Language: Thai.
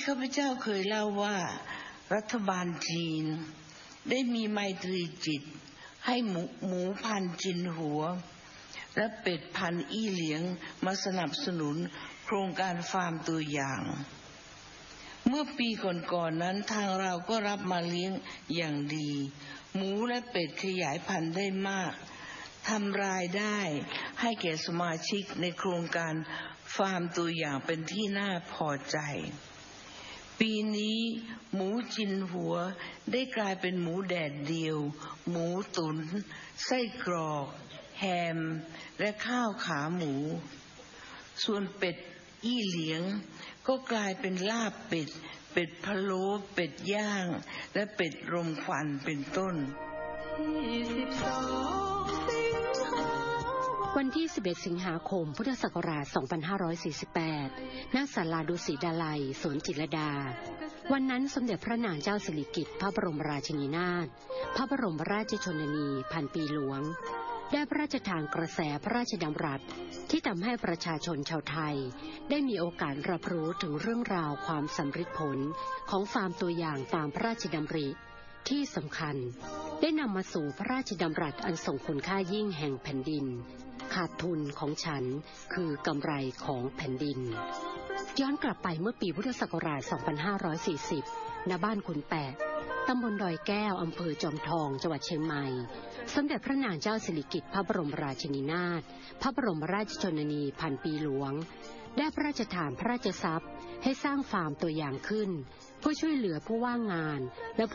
ข้าพเจ้าเคยเล่าว่ารัฐบาลจีนได้มีไมตรีจิตให้หมูพันจินหัวและเป็ดพันอี้เหลียงมาสนับสนุนโครงการฟาร์มตัวอย่างเมื่อปีก่อนๆนั้นทางเราก็รับมาเลี้ยงอย่างดีหมูและเป็ดขยายพันธุ์ได้มากทำรายได้ให้แก่สมาชิกในโครงการฟาร์มตัวอย่างเป็นที่น่าพอใจปีนี้หมูจินหัวได้กลายเป็นหมูแดดเดียวหมูตุ๋นไส้กรอกแฮมและข้าวขาหมูส่วนเป็ดอี้เหลียงก็กลายเป็นลาบเป็ดเป็ดพะโล้เป็ดย่างและเป็ดรมควันเป็นต้นวันที่11สิงหาคมพุทธศักราช2548ณ ศาลาดุสิตดาลัยสวนจิตรลดาวันนั้นสมเด็จพระนางเจ้าสิริกิติ์พระบรมราชินีนาถพระบรมราชชนนีพันปีหลวงได้พระราชทานกระแสพระราชดำรัสที่ทำให้ประชาชนชาวไทยได้มีโอกาสรับรู้ถึงเรื่องราวความสำเร็จผลของฟาร์มตัวอย่างตามพระราชดำริที่สำคัญได้นำมาสู่พระราชดำรัสอันทรงคุณค่ายิ่งแห่งแผ่นดินขาดทุนของฉันคือกำไรของแผ่นดินย้อนกลับไปเมื่อปีพุทธศักราช2540ณบ้านขุนแปะตำบลดอยแก้วอำเภอจอมทองจังหวัดเชียงใหม่สมเด็จพระนางเจ้าสิริกิติ์พระบรมราชินีนาถพระบรมราชชนนีพันปีหลวงได้พระราชทานพระราชทรัพย์ให้สร้างฟาร์มตัวอย่างขึ้นเพื่อช่วยเหลือผู้ว่างงานและ